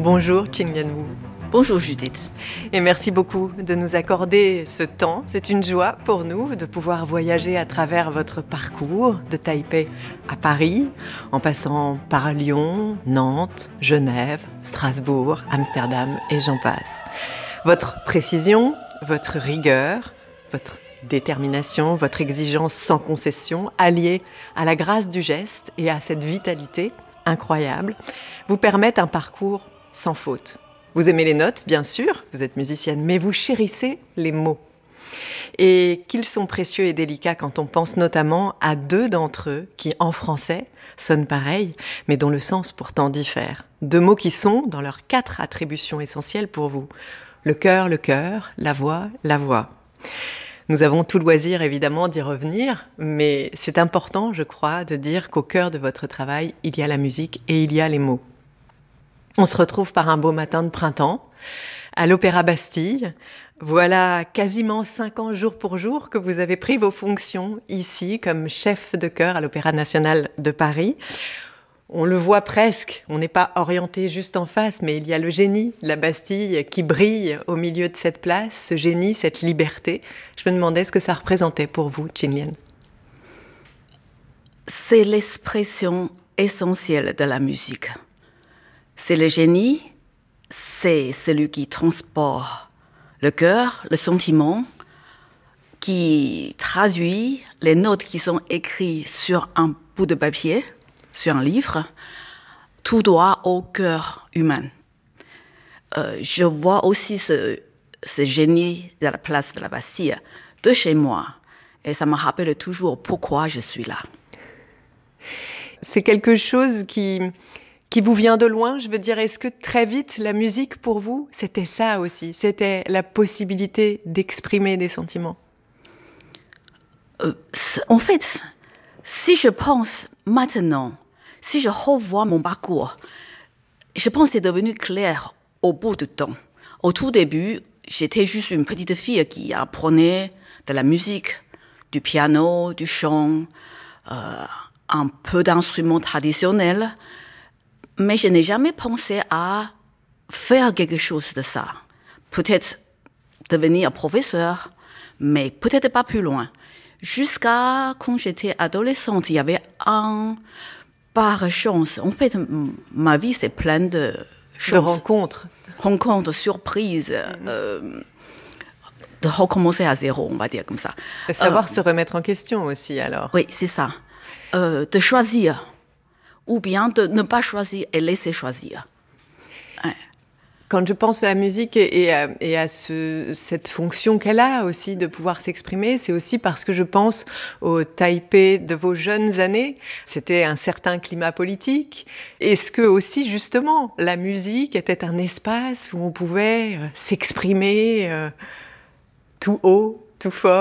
Bonjour Qinglian Wu. Bonjour Judith. Et merci beaucoup de nous accorder ce temps. C'est une joie pour nous de pouvoir voyager à travers votre parcours de Taipei à Paris, en passant par Lyon, Nantes, Genève, Strasbourg, Amsterdam et j'en passe. Votre précision, votre rigueur, votre détermination, votre exigence sans concession, alliée à la grâce du geste et à cette vitalité incroyable, vous permettent un parcours sans faute. Vous aimez les notes, bien sûr, vous êtes musicienne, mais vous chérissez les mots. Et qu'ils sont précieux et délicats quand on pense notamment à deux d'entre eux qui, en français, sonnent pareil, mais dont le sens pourtant diffère. Deux mots qui sont dans leurs 4 attributions essentielles pour vous. Le cœur, la voix, la voix. Nous avons tout loisir, évidemment, d'y revenir, mais c'est important, je crois, de dire qu'au cœur de votre travail, il y a la musique et il y a les mots. On se retrouve par un beau matin de printemps, à l'Opéra Bastille. Voilà quasiment 5 ans jour pour jour que vous avez pris vos fonctions ici comme chef de chœur à l'Opéra National de Paris. On le voit presque, on n'est pas orienté juste en face, mais il y a le génie de la Bastille qui brille au milieu de cette place, ce génie, cette liberté. Je me demandais ce que ça représentait pour vous, Qinglian. C'est l'expression essentielle de la musique. C'est le génie, c'est celui qui transporte le cœur, le sentiment, qui traduit les notes qui sont écrites sur un bout de papier, sur un livre, tout droit au cœur humain. Je vois aussi ce génie de la place de la Bastille de chez moi, et ça me rappelle toujours pourquoi je suis là. C'est quelque chose qui vous vient de loin, je veux dire, est-ce que très vite, la musique pour vous, c'était ça aussi, c'était la possibilité d'exprimer des sentiments? En fait, si je pense maintenant, si je revois mon parcours, je pense que c'est devenu clair au bout du temps. Au tout début, j'étais juste une petite fille qui apprenait de la musique, du piano, du chant, un peu d'instruments traditionnels. Mais je n'ai jamais pensé à faire quelque chose de ça. Peut-être devenir professeur, mais peut-être pas plus loin. Jusqu'à quand j'étais adolescente, il y avait par chance. En fait, ma vie, c'est pleine de choses. De rencontres. Rencontres, surprises, de recommencer à zéro, on va dire comme ça. Et savoir se remettre en question aussi, alors. Oui, c'est ça. De choisir. Ou bien de ne pas choisir et laisser choisir. Ouais. Quand je pense à la musique et à cette fonction qu'elle a aussi de pouvoir s'exprimer, c'est aussi parce que je pense au Taipei de vos jeunes années. C'était un certain climat politique. Est-ce que aussi, justement, la musique était un espace où on pouvait s'exprimer tout haut, tout fort ?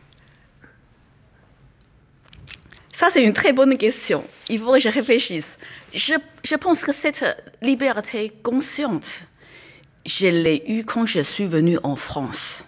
Ça, c'est une très bonne question. Il faut que je réfléchisse. Je pense que cette liberté consciente, je l'ai eue quand je suis venue en France.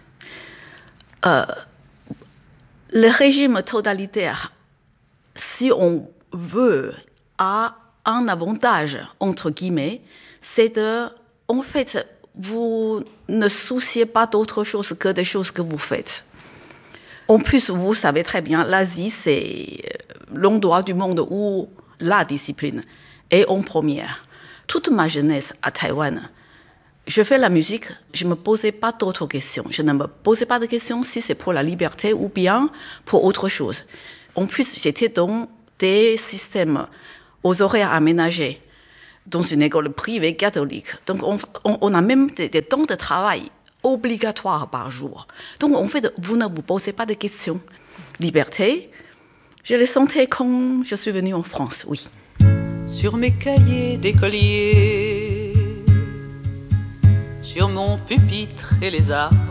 Le régime totalitaire, si on veut, a un avantage, entre guillemets, c'est de, en fait, vous ne souciez pas d'autre chose que des choses que vous faites. En plus, vous savez très bien, l'Asie, c'est l'endroit du monde où la discipline est en première. Toute ma jeunesse à Taïwan, je fais la musique, je ne me posais pas d'autres questions. Je ne me posais pas de questions si c'est pour la liberté ou bien pour autre chose. En plus, j'étais dans des systèmes aux horaires aménagés, dans une école privée catholique. Donc, on a même des temps de travail obligatoire par jour. Donc, en fait, vous ne vous posez pas de questions. Liberté, je le sentais quand je suis venue en France, oui. Sur mes cahiers d'écolier, sur mon pupitre et les arbres,